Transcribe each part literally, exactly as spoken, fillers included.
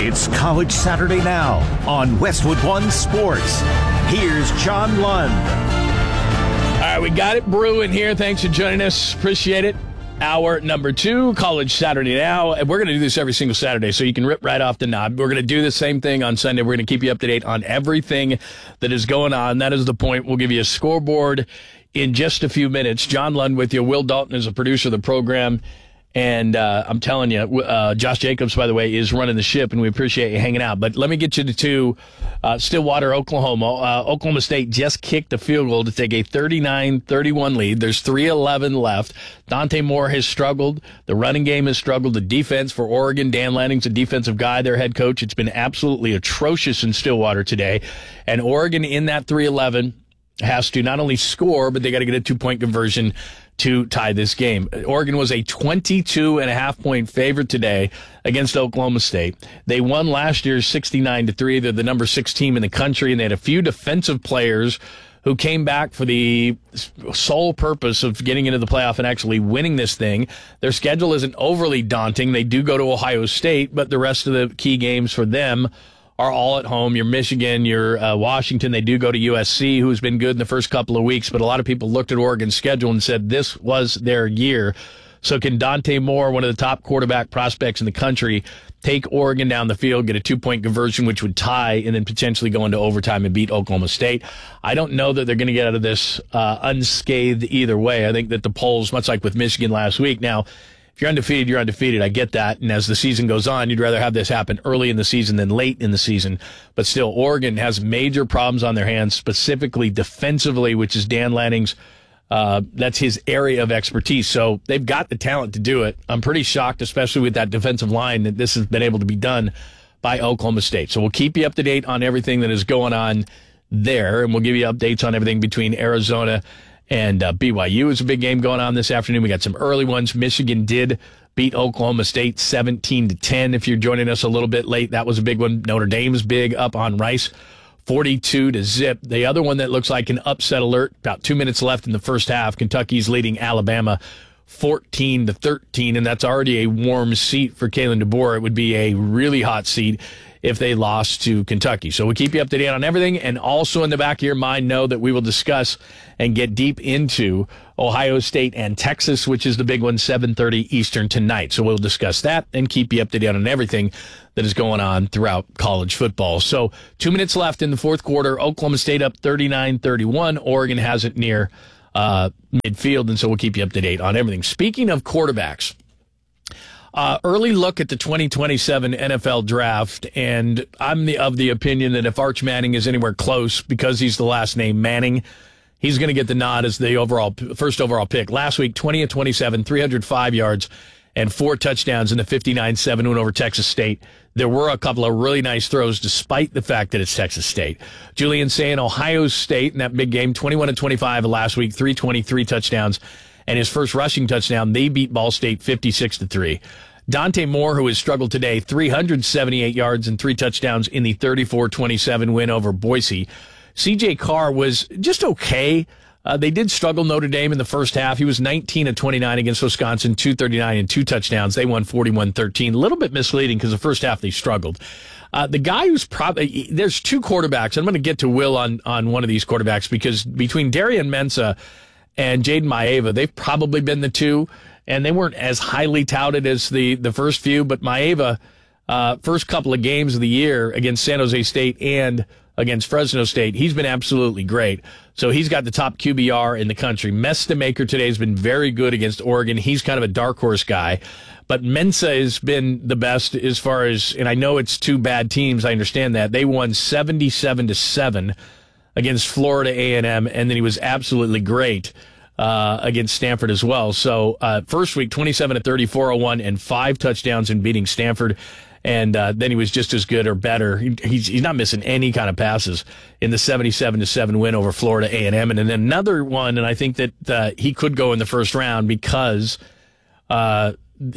It's College Saturday Now on Westwood One Sports. Here's John Lund. All right, we got it brewing here. Thanks for joining us. Appreciate it. Hour number two, College Saturday Now. And we're going to do this every single Saturday, so you can rip right off the knob. We're going to do the same thing on Sunday. We're going to keep you up to date on everything that is going on. That is the point. We'll give you a scoreboard in just a few minutes. John Lund with you. Will Dalton is a producer of the program. And uh, I'm telling you, uh, Josh Jacobs, by the way, is running the ship, and we appreciate you hanging out. But let me get you to uh, Stillwater, Oklahoma. Uh, Oklahoma State just kicked a field goal to take a thirty-nine thirty-one lead. There's three eleven left. Dante Moore has struggled. The running game has struggled. The defense for Oregon, Dan Lanning's a defensive guy, their head coach. It's been absolutely atrocious in Stillwater today. And Oregon in that three eleven has to not only score, but they got to get a two-point conversion to tie this game. Oregon was a twenty-two and a half point favorite today against Oklahoma State. They won last year sixty-nine to three. They're the number six team in the country, and they had a few defensive players who came back for the sole purpose of getting into the playoff and actually winning this thing. Their schedule isn't overly daunting. They do go to Ohio State, but the rest of the key games for them are all at home. Your Michigan, your uh, Washington, they do go to U S C, who's been good in the first couple of weeks, but a lot of people looked at Oregon's schedule and said this was their year. So can Dante Moore, one of the top quarterback prospects in the country, take Oregon down the field, get a two-point conversion, which would tie, and then potentially go into overtime and beat Oklahoma State? I don't know that they're going to get out of this uh, unscathed either way. I think that the polls, much like with Michigan last week, now, if you're undefeated, you're undefeated. I get that. And as the season goes on, you'd rather have this happen early in the season than late in the season. But still, Oregon has major problems on their hands, specifically defensively, which is Dan Lanning's, uh, that's his area of expertise. So they've got the talent to do it. I'm pretty shocked, especially with that defensive line, that this has been able to be done by Oklahoma State. So we'll keep you up to date on everything that is going on there, and we'll give you updates on everything between Arizona and uh, B Y U. Is a big game going on this afternoon. We got some early ones. Michigan did beat Oklahoma State seventeen to ten. If you're joining us a little bit late, that was a big one. Notre Dame's big up on Rice, forty-two to zip. The other one that looks like an upset alert, about two minutes left in the first half. Kentucky's leading Alabama fourteen to thirteen, and that's already a warm seat for Kalen DeBoer. It would be a really hot seat if they lost to Kentucky. So we'll keep you up to date on everything, and also in the back of your mind, know that we will discuss and get deep into Ohio State and Texas, which is the big one, seven thirty Eastern tonight. So we'll discuss that and keep you up to date on everything that is going on throughout college football. So two minutes left in the fourth quarter. Oklahoma State up thirty-nine thirty-one. Oregon has it near uh, midfield, and so we'll keep you up to date on everything. Speaking of quarterbacks, Uh, early look at the twenty twenty-seven N F L draft, and I'm the, of the opinion that if Arch Manning is anywhere close, because he's the last name Manning, he's going to get the nod as the overall first overall pick. Last week, twenty of twenty-seven, three hundred five yards, and four touchdowns in the fifty-nine seven win over Texas State. There were a couple of really nice throws, despite the fact that it's Texas State. Julian Sayin, Ohio State, in that big game, twenty-one of twenty-five last week, three twenty-three touchdowns. And his first rushing touchdown, they beat Ball State fifty-six to three. Dante Moore, who has struggled today, three hundred seventy-eight yards and three touchdowns in the thirty-four twenty-seven win over Boise. C J Carr was just okay. Uh, they did struggle Notre Dame in the first half. He was nineteen of twenty-nine against Wisconsin, two thirty-nine and two touchdowns. They won forty-one thirteen. A little bit misleading because the first half they struggled. Uh, the guy who's probably, there's two quarterbacks. I'm going to get to Will on, on one of these quarterbacks, because between Darian Mensah and Jaden Maeva, they've probably been the two, and they weren't as highly touted as the, the first few, but Maeva, uh, first couple of games of the year against San Jose State and against Fresno State, he's been absolutely great. So he's got the top Q B R in the country. Mestamaker today has been very good against Oregon. He's kind of a dark horse guy. But Mensah has been the best as far as, and I know it's two bad teams, I understand that. They won seventy-seven to seven against Florida A and M, and then he was absolutely great uh, against Stanford as well. So uh, first week, twenty-seven to thirty, four oh one, and five touchdowns in beating Stanford. And uh, then he was just as good or better. He, he's, he's not missing any kind of passes in the seventy-seven to seven win over Florida A and M. And then another one, and I think that uh, he could go in the first round because uh,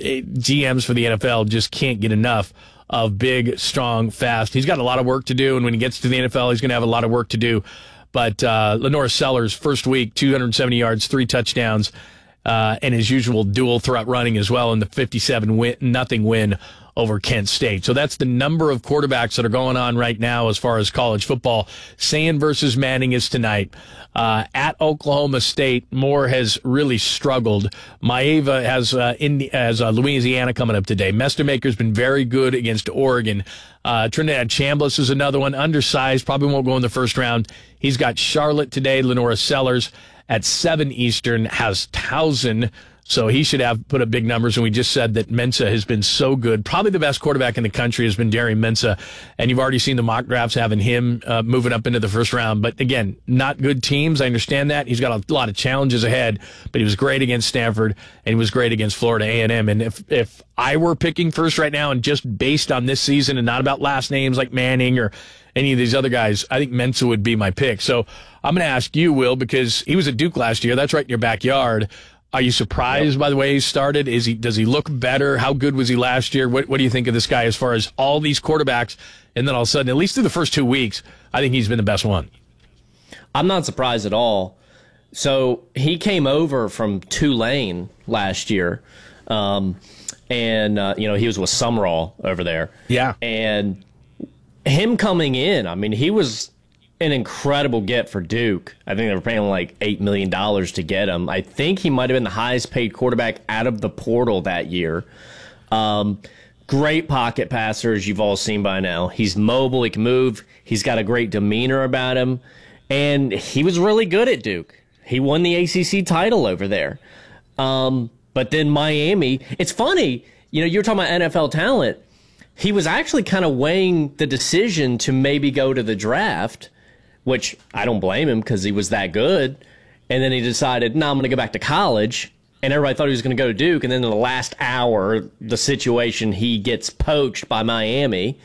G Ms for the N F L just can't get enough of big, strong, fast. He's got a lot of work to do, and when he gets to the N F L, he's going to have a lot of work to do. But uh, Lenore Sellers, first week, two hundred seventy yards, three touchdowns, uh, and his usual dual threat running as well in the fifty-seven win, nothing win over Kent State. So that's the number of quarterbacks that are going on right now as far as college football. Sand versus Manning is tonight. Uh, at Oklahoma State, Moore has really struggled. Maeva has uh, in, has uh, Louisiana coming up today. Mestermaker's been very good against Oregon. Uh, Trinidad Chambliss is another one, undersized, probably won't go in the first round. He's got Charlotte today. Lenora Sellers at seven Eastern has Towson. So he should have put up big numbers, and we just said that Mensah has been so good. Probably the best quarterback in the country has been Darian Mensah, and you've already seen the mock drafts having him uh, moving up into the first round. But again, not good teams. I understand that. He's got a lot of challenges ahead, but he was great against Stanford, and he was great against Florida A and M. And if, if I were picking first right now, and just based on this season and not about last names like Manning or any of these other guys, I think Mensah would be my pick. So I'm going to ask you, Will, because he was at Duke last year. That's right in your backyard. Are you surprised yep. by the way he started? Is he does he look better? How good was he last year? What what do you think of this guy as far as all these quarterbacks? And then all of a sudden, at least through the first two weeks, I think he's been the best one. I'm not surprised at all. So he came over from Tulane last year, um, and uh, you know he was with Sumrall over there. Yeah, and him coming in, I mean, he was an incredible get for Duke. I think they were paying like eight million dollars to get him. I think he might have been the highest paid quarterback out of the portal that year. Um, great pocket passer, as you've all seen by now. He's mobile. He can move. He's got a great demeanor about him. And he was really good at Duke. He won the A C C title over there. Um, but then Miami, it's funny, you know, you were talking about N F L talent. He was actually kind of weighing the decision to maybe go to the draft, which I don't blame him because he was that good. And then he decided, no, I'm going to go back to college. And everybody thought he was going to go to Duke. And then in the last hour, the situation, he gets poached by Miami.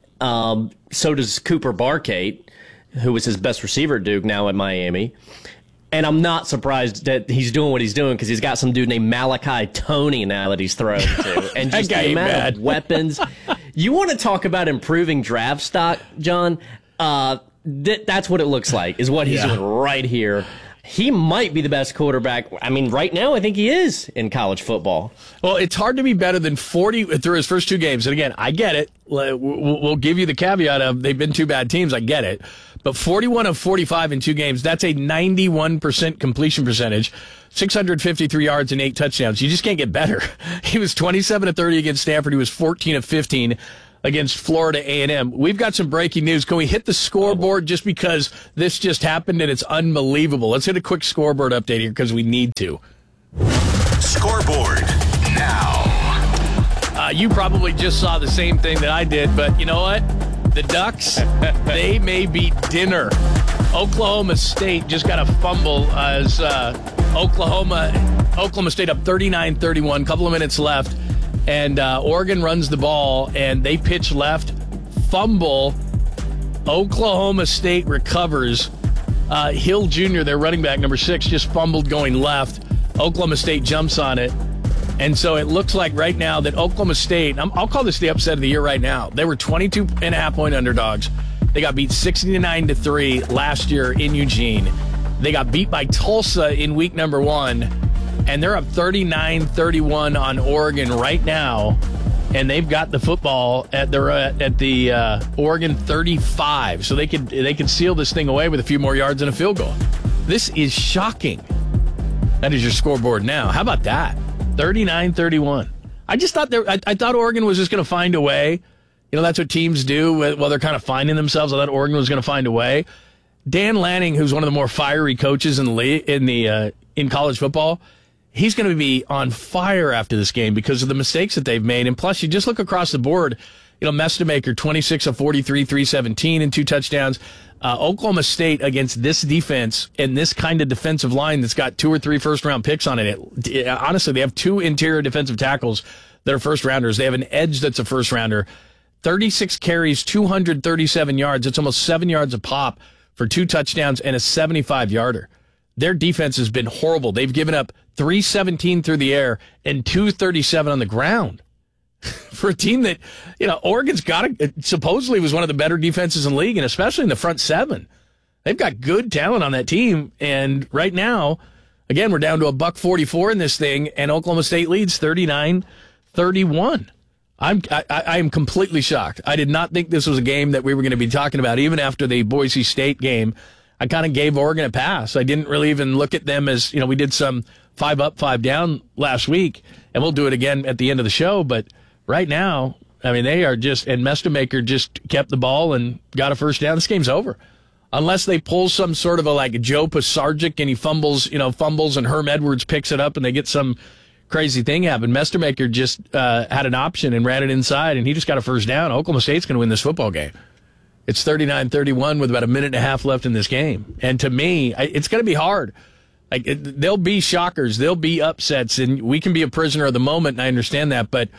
Um, so does Cooper Barkate, who was his best receiver at Duke, now at Miami. And I'm not surprised that he's doing what he's doing because he's got some dude named Malachi Tony now that he's thrown to. And just the amount bad. of weapons. You want to talk about improving draft stock, John? Uh, th- that's what it looks like, is what he's yeah. doing right here. He might be the best quarterback. I mean, right now, I think he is in college football. Well, it's hard to be better than forty through his first two games. And again, I get it. We'll give you the caveat of they've been two bad teams. I get it. But forty-one of forty-five in two games, that's a ninety-one percent completion percentage, six hundred fifty-three yards and eight touchdowns. You just can't get better. He was twenty-seven of thirty against Stanford. He was fourteen of fifteen against Florida A and M. We've got some breaking news. Can we hit the scoreboard just because this just happened and it's unbelievable? Let's hit a quick scoreboard update here because we need to. Scoreboard now. Uh, you probably just saw the same thing that I did, but you know what? The Ducks, they may be dinner. Oklahoma State just got a fumble as uh, Oklahoma Oklahoma State up thirty-nine thirty-one, couple of minutes left. And uh, Oregon runs the ball, and they pitch left, fumble. Oklahoma State recovers. Uh, Hill Junior, their running back, number six, just fumbled going left. Oklahoma State jumps on it. And so it looks like right now that Oklahoma State, I'm, I'll call this the upset of the year right now. They were twenty-two and a half point underdogs. They got beat sixty-nine to three last year in Eugene. They got beat by Tulsa in week number one. And they're up thirty-nine thirty-one on Oregon right now, and they've got the football at the uh, at the uh, Oregon thirty-five, so they could they could seal this thing away with a few more yards and a field goal. This is shocking. That is your scoreboard now. How about that? thirty-nine thirty-one. I just thought I, I thought Oregon was just going to find a way. You know, that's what teams do while they're kind of finding themselves. I thought Oregon was going to find a way. Dan Lanning, who's one of the more fiery coaches in the league, in the uh, in college football. He's going to be on fire after this game because of the mistakes that they've made. And plus, you just look across the board, you know, Mestermaker, twenty-six of forty-three, three seventeen and two touchdowns. Uh, Oklahoma State against this defense and this kind of defensive line that's got two or three first-round picks on it. it, it honestly, they have two interior defensive tackles that are first-rounders. They have an edge that's a first-rounder. thirty-six carries, two hundred thirty-seven yards. It's almost seven yards a pop for two touchdowns and a seventy-five yarder. Their defense has been horrible. They've given up three seventeen through the air and two thirty-seven on the ground. For a team that, you know, Oregon's got a, supposedly was one of the better defenses in the league, and especially in the front seven. They've got good talent on that team, and right now, again, we're down to a buck forty-four in this thing, and Oklahoma State leads thirty-nine thirty-one. I'm I, I am completely shocked. I did not think this was a game that we were going to be talking about. Even after the Boise State game, I kind of gave Oregon a pass. I didn't really even look at them as, you know, we did some five up, five down last week, and we'll do it again at the end of the show. But right now, I mean, they are just, and Mestemaker just kept the ball and got a first down. This game's over. Unless they pull some sort of a like Joe Pisarcik and he fumbles, you know, fumbles and Herm Edwards picks it up and they get some crazy thing happen. Mestemaker just uh, had an option and ran it inside, and he just got a first down. Oklahoma State's going to win this football game. It's thirty-nine thirty-one with about a minute and a half left in this game. And to me, I, it's going to be hard. Like it, there'll be shockers. There'll be upsets, and we can be a prisoner of the moment, and I understand that. But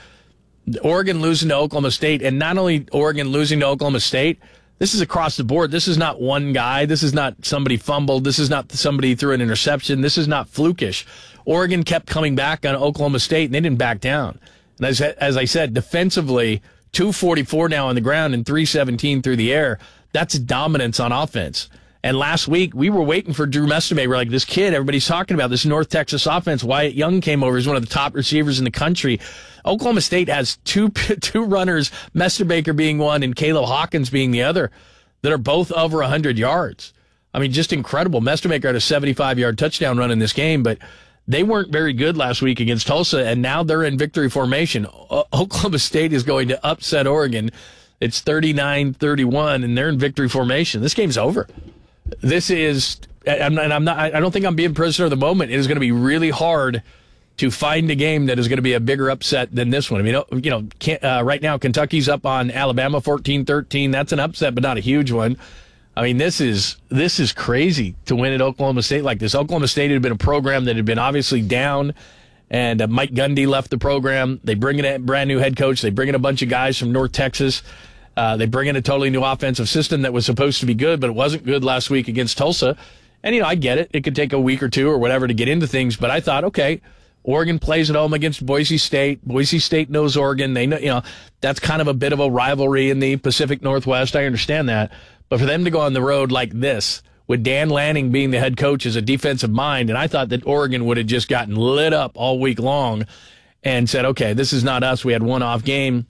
Oregon losing to Oklahoma State, and not only Oregon losing to Oklahoma State, this is across the board. This is not one guy. This is not somebody fumbled. This is not somebody threw an interception. This is not flukish. Oregon kept coming back on Oklahoma State, and they didn't back down. And as, as I said, defensively, two forty-four now on the ground and three seventeen through the air. That's dominance on offense. And last week, we were waiting for Drew Mestemaker. We're like, this kid, everybody's talking about this North Texas offense. Wyatt Young came over. He's one of the top receivers in the country. Oklahoma State has two two runners, Mestemaker being one and Caleb Hawkins being the other, that are both over one hundred yards. I mean, just incredible. Mestemaker had a seventy-five-yard touchdown run in this game, but they weren't very good last week against Tulsa, and now they're in victory formation. O- Oklahoma State is going to upset Oregon. It's thirty-nine thirty-one, and they're in victory formation. This game's over. This is, and I'm not, I don't think I'm being prisoner of the moment. It is going to be really hard to find a game that is going to be a bigger upset than this one. I mean, you know, can't, uh, right now Kentucky's up on Alabama fourteen thirteen. That's an upset, but not a huge one. I mean, this is this is crazy to win at Oklahoma State like this. Oklahoma State had been a program that had been obviously down, and uh, Mike Gundy left the program. They bring in a brand new head coach. They bring in a bunch of guys from North Texas. Uh, they bring in a totally new offensive system that was supposed to be good, but it wasn't good last week against Tulsa. And, you know, I get it. It could take a week or two or whatever to get into things, but I thought, okay, Oregon plays at home against Boise State. Boise State knows Oregon. They know, you know, that's kind of a bit of a rivalry in the Pacific Northwest. I understand that. But for them to go on the road like this, with Dan Lanning being the head coach as a defensive mind, and I thought that Oregon would have just gotten lit up all week long and said, okay, this is not us. We had one off game.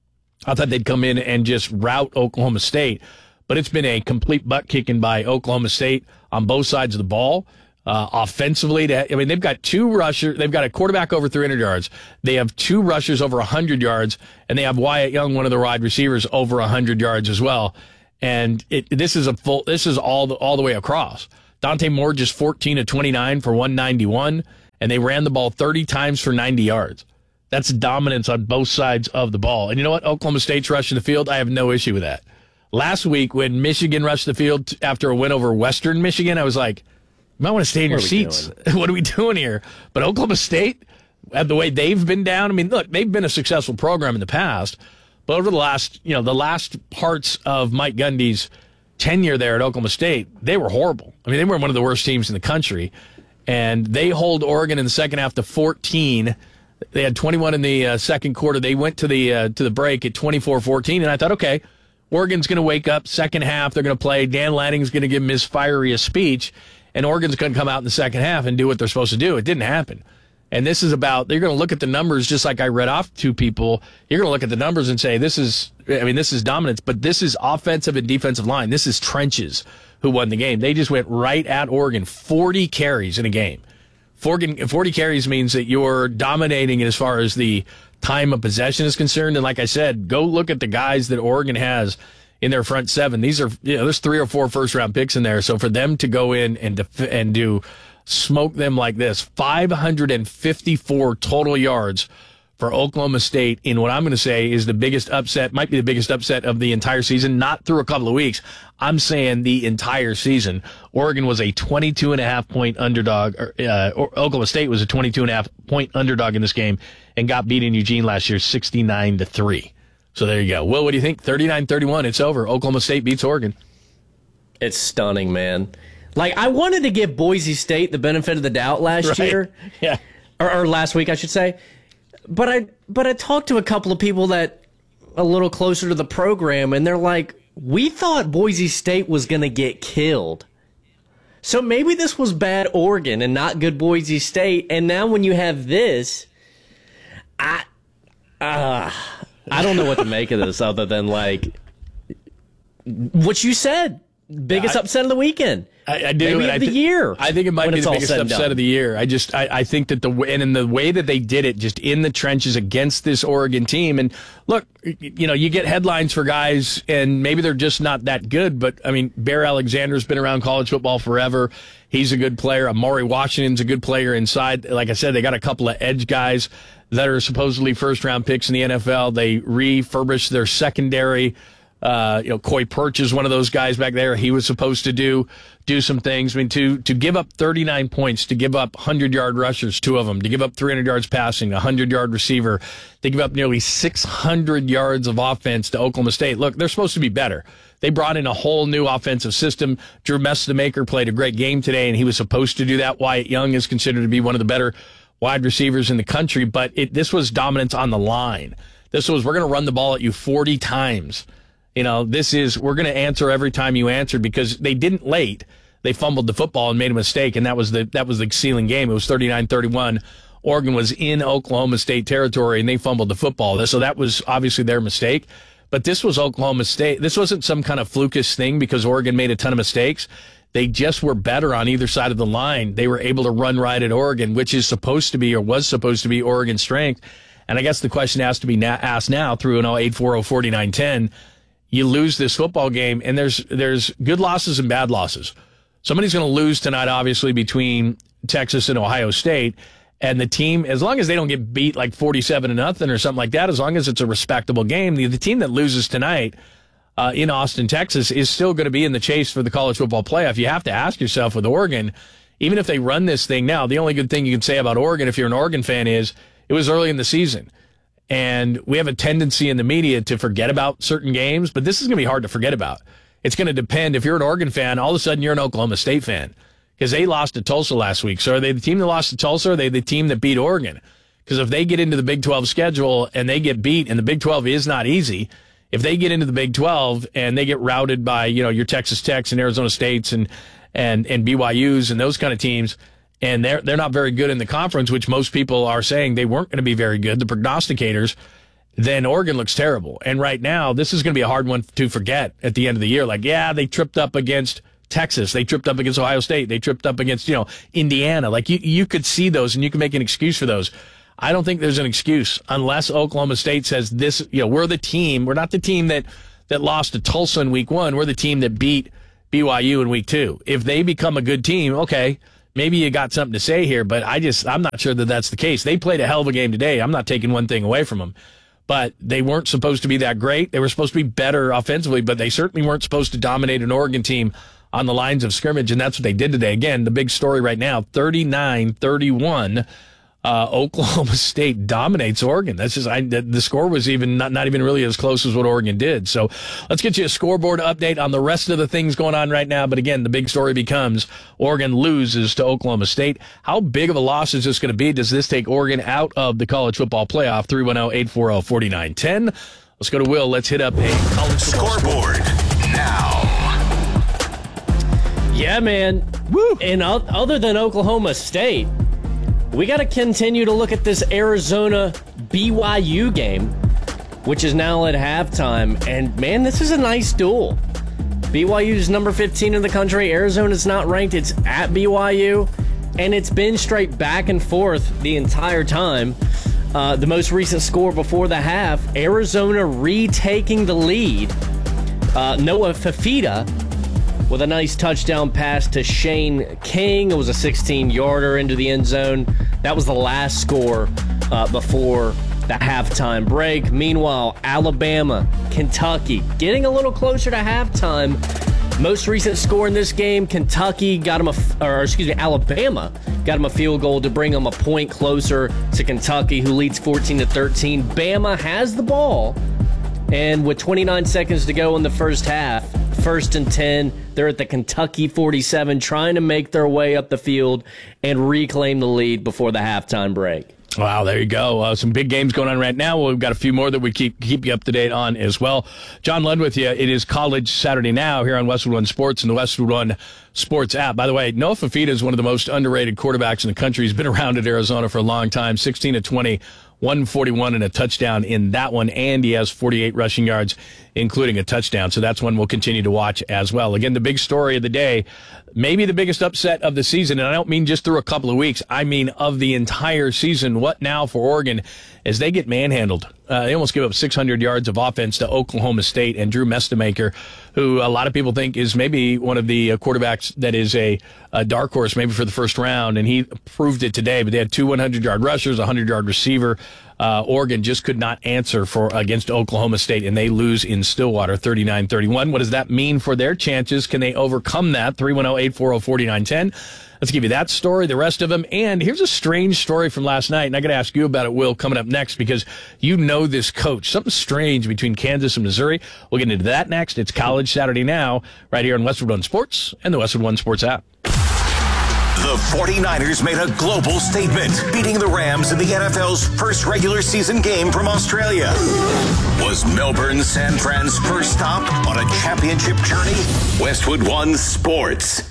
I thought they'd come in and just rout Oklahoma State. But it's been a complete butt kicking by Oklahoma State on both sides of the ball. Uh, offensively, to, I mean, they've got two rushers. They've got a quarterback over three hundred yards. They have two rushers over one hundred yards, and they have Wyatt Young, one of the wide receivers, over one hundred yards as well. And it, this is a full. This is all the, all the way across. Dante Moore just fourteen of twenty-nine for one ninety-one, and they ran the ball thirty times for ninety yards. That's dominance on both sides of the ball. And you know what? Oklahoma State's rushing the field. I have no issue with that. Last week, when Michigan rushed the field after a win over Western Michigan, I was like, you might want to stay in your seats. What are we doing here? But Oklahoma State, the way they've been down, I mean, look, they've been a successful program in the past, but over the last, you know, the last parts of Mike Gundy's tenure there at Oklahoma State, they were horrible. I mean, they were one of the worst teams in the country, and they hold Oregon in the second half to fourteen. They had twenty-one in the uh, second quarter. They went to the uh, to the break at twenty-four fourteen, and I thought, okay, Oregon's going to wake up second half. They're going to play. Dan Lanning's going to give them his fieriest speech, and Oregon's going to come out in the second half and do what they're supposed to do. It didn't happen. And this is about, they're going to look at the numbers just like I read off to people. You're going to look at the numbers and say, this is, I mean, this is dominance, but this is offensive and defensive line. This is trenches who won the game. They just went right at Oregon, forty carries in a game. forty carries means that you're dominating as far as the time of possession is concerned. And like I said, go look at the guys that Oregon has in their front seven. These are, you know, there's three or four first round picks in there. So for them to go in and def- and do smoke them like this, five hundred fifty-four total yards for Oklahoma State in what I'm going to say is the biggest upset, might be the biggest upset of the entire season, not through a couple of weeks. I'm saying the entire season. Oregon was a twenty-two and a half point underdog. Or, uh, Oklahoma State was a twenty-two and a half point underdog in this game and got beat in Eugene last year sixty-nine to three. So there you go. Will, what do you think? thirty-nine thirty-one. It's over. Oklahoma State beats Oregon. It's stunning, man. Like, I wanted to give Boise State the benefit of the doubt last right. year. Yeah. Or, or last week, I should say. But I but I talked to a couple of people that a little closer to the program, and they're like, we thought Boise State was going to get killed. So maybe this was bad Oregon and not good Boise State. And now when you have this, I uh, I don't know what to make of this other than, like, what you said. Biggest I, upset of the weekend. I, I do. Maybe of the th- year. I think it might be the biggest upset of the year. I just, I, I think that the and in the way that they did it, just in the trenches against this Oregon team. And look, you know, you get headlines for guys, and maybe they're just not that good. But I mean, Bear Alexander's been around college football forever. He's a good player. Amari Washington's a good player inside. Like I said, they got a couple of edge guys that are supposedly first round picks in the N F L. They refurbished their secondary. Uh, you know, Coy Perch is one of those guys back there. He was supposed to do do some things. I mean, to to give up thirty-nine points, to give up hundred-yard rushers, two of them, to give up three hundred yards passing, a hundred-yard receiver, they give up nearly six hundred yards of offense to Oklahoma State. Look, they're supposed to be better. They brought in a whole new offensive system. Drew Messamaker played a great game today, and he was supposed to do that. Wyatt Young is considered to be one of the better wide receivers in the country, but it, this was dominance on the line. This was, we're going to run the ball at you forty times. You know, this is, we're going to answer every time you answered, because they didn't late. They fumbled the football and made a mistake, and that was the that was the sealing game. It was thirty-nine thirty-one. Oregon was in Oklahoma State territory, and they fumbled the football. So that was obviously their mistake. But this was Oklahoma State. This wasn't some kind of flukish thing because Oregon made a ton of mistakes. They just were better on either side of the line. They were able to run right at Oregon, which is supposed to be or was supposed to be Oregon's strength. And I guess the question has to be na- asked now through an eight four zero forty-nine ten. You lose this football game, and there's there's good losses and bad losses. Somebody's going to lose tonight, obviously, between Texas and Ohio State. And the team, as long as they don't get beat like forty-seven to nothing or something like that, as long as it's a respectable game, the, the team that loses tonight uh, in Austin, Texas, is still going to be in the chase for the college football playoff. You have to ask yourself with Oregon, even if they run this thing now, the only good thing you can say about Oregon, if you're an Oregon fan, is it was early in the season. And we have a tendency in the media to forget about certain games, but this is going to be hard to forget about. It's going to depend. If you're an Oregon fan, all of a sudden you're an Oklahoma State fan because they lost to Tulsa last week. So are they the team that lost to Tulsa, or are they the team that beat Oregon? Because if they get into the Big twelve schedule and they get beat, and the Big twelve is not easy, if they get into the Big twelve and they get routed by, you know, your Texas Techs and Arizona States and and and B Y Us and those kind of teams, and they're they're not very good in the conference, which most people are saying they weren't going to be very good, the prognosticators, then Oregon looks terrible. And right now, this is going to be a hard one to forget at the end of the year. Like, yeah, they tripped up against Texas. They tripped up against Ohio State. They tripped up against, you know, Indiana. Like, you, you could see those, and you can make an excuse for those. I don't think there's an excuse unless Oklahoma State says this, you know, we're the team. We're not the team that, that lost to Tulsa in week one. We're the team that beat B Y U in week two. If they become a good team, okay, maybe you got something to say here, but I just, I'm not sure that that's the case. They played a hell of a game today. I'm not taking one thing away from them, but they weren't supposed to be that great. They were supposed to be better offensively, but they certainly weren't supposed to dominate an Oregon team on the lines of scrimmage, and that's what they did today. Again, the big story right now, thirty-nine thirty-one. Uh, Oklahoma State dominates Oregon. That's just I, the score was even not, not even really as close as what Oregon did. So let's get you a scoreboard update on the rest of the things going on right now. But again, the big story becomes Oregon loses to Oklahoma State. How big of a loss is this going to be? Does this take Oregon out of the college football playoff? three one zero, eight four zero, four nine one zero. Let's go to Will. Let's hit up a college scoreboard now. Yeah, man. Woo! And other than Oklahoma State, we got to continue to look at this Arizona B Y U game, which is now at halftime. And, man, this is a nice duel. B Y U is number fifteen in the country. Arizona's not ranked. It's at B Y U. And it's been straight back and forth the entire time. Uh, the most recent score before the half, Arizona retaking the lead. Uh, Noah Fifita with a nice touchdown pass to Shane King. It was a sixteen-yarder into the end zone. That was the last score uh, before the halftime break. Meanwhile, Alabama, Kentucky, getting a little closer to halftime. Most recent score in this game, Kentucky got him a, or excuse me, Alabama got him a field goal to bring him a point closer to Kentucky, who leads fourteen to thirteen. Bama has the ball, and with twenty-nine seconds to go in the first half, first and ten, they're at the Kentucky forty-seven, trying to make their way up the field and reclaim the lead before the halftime break. Wow, there you go. Uh, some big games going on right now. Well, we've got a few more that we keep keep you up to date on as well. John Lund with you. It is College Saturday Now here on Westwood One Sports and the Westwood One Sports app. By the way, Noah Fifita is one of the most underrated quarterbacks in the country. He's been around at Arizona for a long time, sixteen to twenty, one forty-one and a touchdown in that one, and he has forty-eight rushing yards, including a touchdown. So that's one we'll continue to watch as well. Again, the big story of the day, maybe the biggest upset of the season, and I don't mean just through a couple of weeks. I mean of the entire season. What now for Oregon as they get manhandled? Uh, they almost give up six hundred yards of offense to Oklahoma State, and Drew Mestemaker, who a lot of people think is maybe one of the quarterbacks that is a, a dark horse, maybe for the first round, and he proved it today. But they had two hundred-yard rushers, a hundred-yard receiver. Uh, Oregon just could not answer for against Oklahoma State, and they lose in Stillwater thirty-nine thirty-one. What does that mean for their chances? Can they overcome that? three one zero, eight four zero, four nine one zero. Let's give you that story, the rest of them. And here's a strange story from last night, and I got to ask you about it, Will, coming up next, because you know this coach. Something strange between Kansas and Missouri. We'll get into that next. It's College Saturday Now, right here on Westwood One Sports and the Westwood One Sports app. The 49ers made a global statement, beating the Rams in the N F L's first regular season game from Australia. Was Melbourne San Fran's first stop on a championship journey? Westwood One Sports.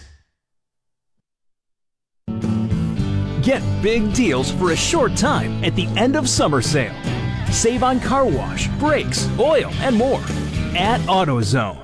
Get big deals for a short time at the end of summer sale. Save on car wash, brakes, oil, and more at AutoZone.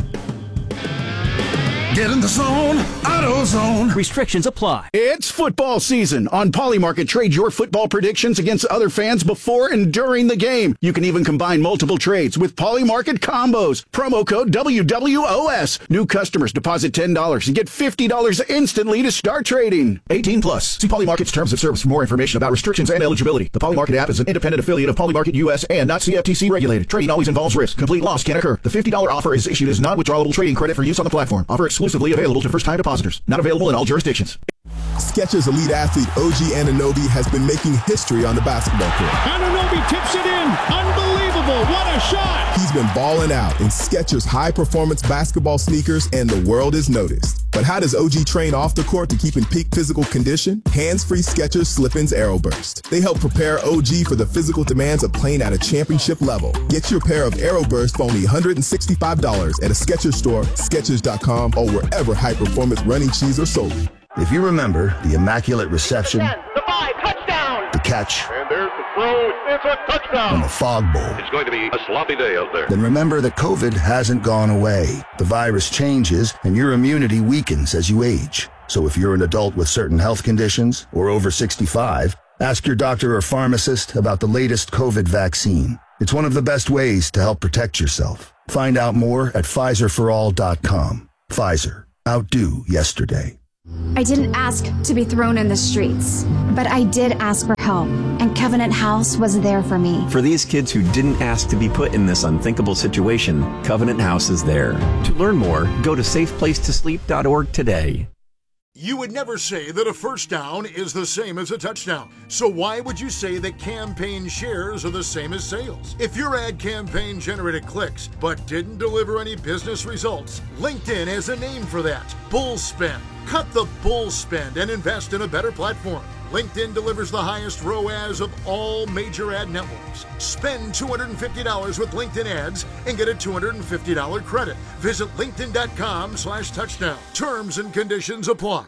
Get in the zone, AutoZone. Restrictions apply. It's football season. On Polymarket, trade your football predictions against other fans before and during the game. You can even combine multiple trades with Polymarket combos. Promo code W W O S. New customers deposit ten dollars and get fifty dollars instantly to start trading. eighteen plus. See Polymarket's terms of service for more information about restrictions and eligibility. The Polymarket app is an independent affiliate of Polymarket U S and not C F T C regulated. Trading always involves risk. Complete loss can occur. The fifty dollars offer is issued as non-withdrawable trading credit for use on the platform. Offer exclusively available to first-time depositors. Not available in all jurisdictions. Skechers elite athlete O G Anunoby has been making history on the basketball court. Anunoby tips it in. Unbelievable. What a shot. He's been balling out in Skechers high-performance basketball sneakers, and the world is noticed. But how does O G train off the court to keep in peak physical condition? Hands-free Skechers Slip-ins Aeroburst. They help prepare O G for the physical demands of playing at a championship level. Get your pair of Aeroburst for only one hundred sixty-five dollars at a Skechers store, Skechers dot com, or wherever high-performance running shoes are sold. If you remember the immaculate reception, the five, touchdown, the catch, and there's the throw, it's a touchdown, and the fog bowl, it's going to be a sloppy day out there. Then remember that COVID hasn't gone away. The virus changes, and your immunity weakens as you age. So if you're an adult with certain health conditions or over sixty-five, ask your doctor or pharmacist about the latest COVID vaccine. It's one of the best ways to help protect yourself. Find out more at Pfizer for all dot com. Pfizer. Outdo yesterday. I didn't ask to be thrown in the streets, but I did ask for help, and Covenant House was there for me. For these kids who didn't ask to be put in this unthinkable situation, Covenant House is there. To learn more, go to safe place to sleep dot org today. You would never say that a first down is the same as a touchdown. So why would you say that campaign shares are the same as sales? If your ad campaign generated clicks but didn't deliver any business results, LinkedIn has a name for that: bull spend. Cut the bull spend and invest in a better platform. LinkedIn delivers the highest R O A S of all major ad networks. Spend two hundred fifty dollars with LinkedIn ads and get a two hundred fifty dollars credit. Visit linkedin dot com slash touchdown. Terms and conditions apply.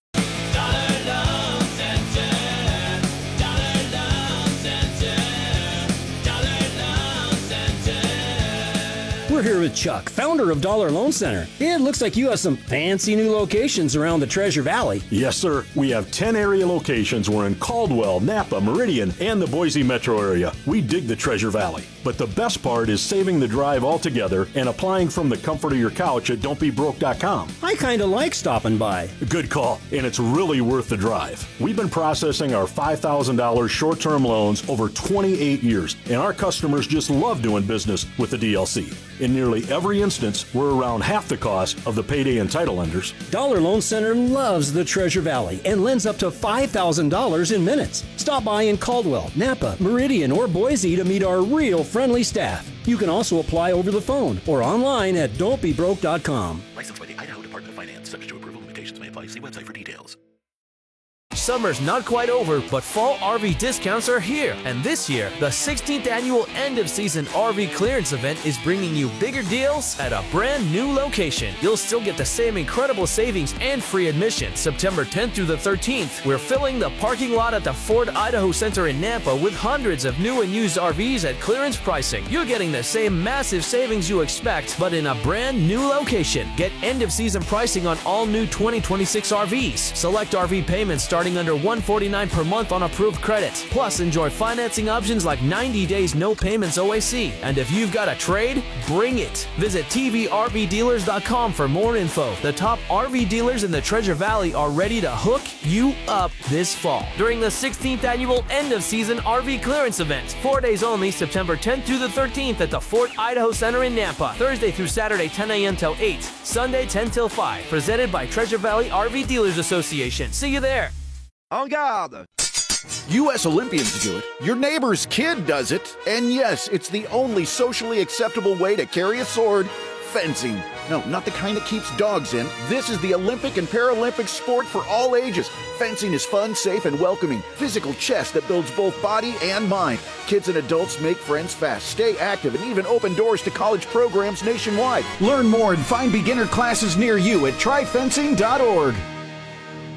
We're here with Chuck, founder of Dollar Loan Center. It looks like you have some fancy new locations around the Treasure Valley. Yes, sir. We have ten area locations. We're in Caldwell, Napa, Meridian, and the Boise metro area. We dig the Treasure Valley. But the best part is saving the drive altogether and applying from the comfort of your couch at don't be broke dot com. I kind of like stopping by. Good call, and it's really worth the drive. We've been processing our five thousand dollars short-term loans over twenty-eight years, and our customers just love doing business with the D L C. In nearly every instance, we're around half the cost of the payday and title lenders. Dollar Loan Center loves the Treasure Valley and lends up to five thousand dollars in minutes. Stop by in Caldwell, Napa, Meridian, or Boise to meet our real friendly staff. You can also apply over the phone or online at don't be broke dot com. Licensed by the Idaho Department of Finance. Subject to approval. Limitations may apply. See website for details. summer's not quite over, but fall R V discounts are here. And this year, the sixteenth annual end-of-season R V clearance event is bringing you bigger deals at a brand new location. You'll still get the same incredible savings and free admission. September tenth through the thirteenth, we're filling the parking lot at the Ford Idaho Center in Nampa with hundreds of new and used R Vs at clearance pricing. You're getting the same massive savings you expect, but in a brand new location. Get end-of-season pricing on all new twenty twenty-six R Vs. Select R V payments starting under one hundred forty-nine dollars per month on approved credit. Plus, enjoy financing options like ninety days no payments O A C. And if you've got a trade, bring it. Visit T V R V dealers dot com for more info. The top R V dealers in the Treasure Valley are ready to hook you up this fall during the sixteenth annual end-of-season R V clearance event. Four days only, September tenth through the thirteenth at the Fort Idaho Center in Nampa. Thursday through Saturday, ten a.m. till eight. Sunday, ten till five. Presented by Treasure Valley R V Dealers Association. See you there. En garde! U S Olympians do it. Your neighbor's kid does it. And yes, it's the only socially acceptable way to carry a sword. Fencing. No, not the kind that keeps dogs in. This is the Olympic and Paralympic sport for all ages. Fencing is fun, safe, and welcoming. Physical chess that builds both body and mind. Kids and adults make friends fast, stay active, and even open doors to college programs nationwide. Learn more and find beginner classes near you at try fencing dot org.